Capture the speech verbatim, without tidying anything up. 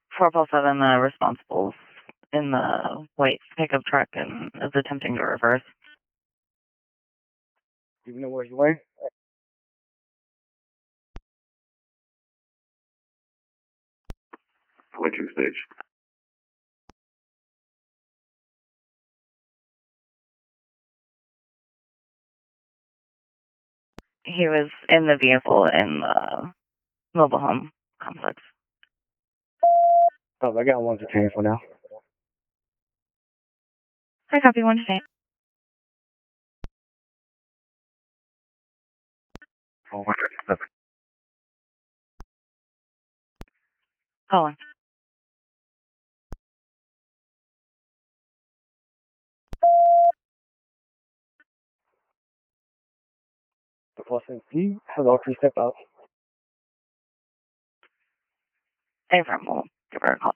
four Paul seven, uh, responsible in the white pickup truck and is attempting to reverse. Do you know where he went? Switching stage. He was in the vehicle in the mobile home complex. Oh, I got one to ten for now. I copy one to ten. four one fifty-seven. Hold on. The person, he hello, please step out. Hey, from we'll give her a call.